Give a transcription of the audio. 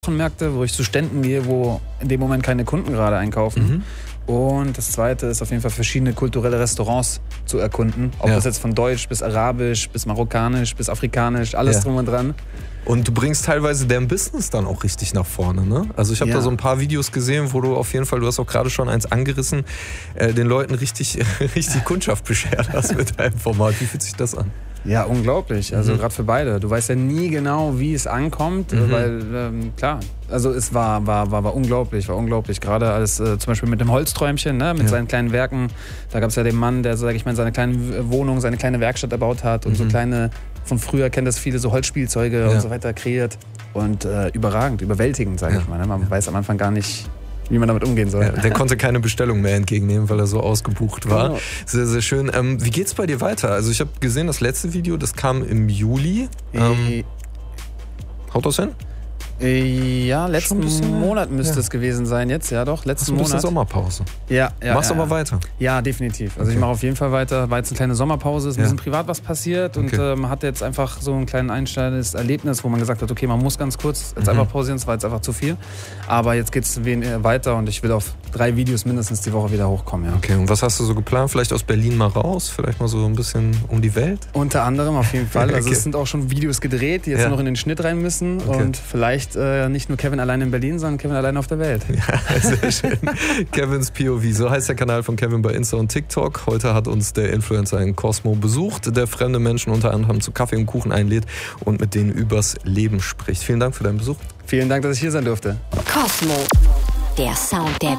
Märkte, wo ich zu Ständen gehe, wo in dem Moment keine Kunden gerade einkaufen. Und das zweite ist auf jeden Fall verschiedene kulturelle Restaurants zu erkunden. Ob das jetzt von Deutsch bis Arabisch, bis Marokkanisch, bis Afrikanisch, alles drum und dran. Und du bringst teilweise deren Business dann auch richtig nach vorne, ne? Also ich habe da so ein paar Videos gesehen, wo du auf jeden Fall, du hast auch gerade schon eins angerissen, den Leuten richtig Kundschaft beschert hast mit deinem Format. Wie fühlt sich das an? Ja, unglaublich. Also gerade für beide. Du weißt ja nie genau, wie es ankommt, weil klar, also es war unglaublich, Gerade als zum Beispiel mit dem Holzträumchen, ne, mit seinen kleinen Werken. Da gab es ja den Mann, der, sag ich mal, seine kleine Wohnung, seine kleine Werkstatt erbaut hat und so kleine, von früher kennt das viele, so Holzspielzeuge und so weiter kreiert. Und überragend, überwältigend, sage ich mal. Ne? Man weiß am Anfang gar nicht, wie man damit umgehen soll. Ja, der konnte keine Bestellung mehr entgegennehmen, weil er so ausgebucht war. Genau. Sehr, sehr schön. Wie geht's bei dir weiter? Also ich habe gesehen, das letzte Video, das kam im Juli. Haut das hin? Ja, letzten Monat müsste es gewesen sein jetzt. Ja doch, letzten Monat. Das ist eine Sommerpause. Ja. Machst aber weiter? Ja, definitiv. Also ich mache auf jeden Fall weiter. War jetzt eine kleine Sommerpause, ist ein bisschen privat was passiert und man hatte jetzt einfach so ein kleines einschneidendes Erlebnis, wo man gesagt hat, okay, man muss ganz kurz jetzt einfach pausieren, es war jetzt einfach zu viel. Aber jetzt geht es weiter und ich will auf 3 Videos mindestens die Woche wieder hochkommen. Ja. Okay, und was hast du so geplant? Vielleicht aus Berlin mal raus? Vielleicht mal so ein bisschen um die Welt? Unter anderem auf jeden Fall. Also es sind auch schon Videos gedreht, die jetzt noch in den Schnitt rein müssen und vielleicht nicht nur Kevin allein in Berlin, sondern Kevin allein auf der Welt. Ja, sehr schön. Kevin's POV, so heißt der Kanal von Kevin bei Insta und TikTok. Heute hat uns der Influencer in Cosmo besucht, der fremde Menschen unter anderem zu Kaffee und Kuchen einlädt und mit denen übers Leben spricht. Vielen Dank für deinen Besuch. Vielen Dank, dass ich hier sein durfte. Cosmo, der Sound der